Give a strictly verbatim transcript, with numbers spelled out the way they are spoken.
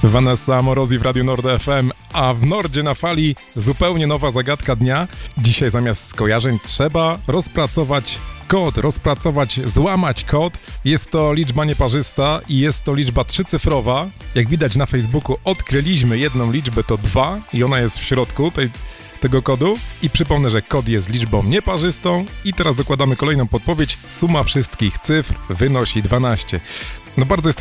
Vanessa Morozi w Radiu Nord F M, a w Nordzie na fali zupełnie nowa zagadka dnia. Dzisiaj zamiast skojarzeń trzeba rozpracować kod, rozpracować, złamać kod. Jest to liczba nieparzysta i jest to liczba trzycyfrowa. Jak widać na Facebooku, odkryliśmy jedną liczbę, to dwa i ona jest w środku tej, tego kodu. I przypomnę, że kod jest liczbą nieparzystą i teraz dokładamy kolejną podpowiedź. Suma wszystkich cyfr wynosi dwanaście. No bardzo jest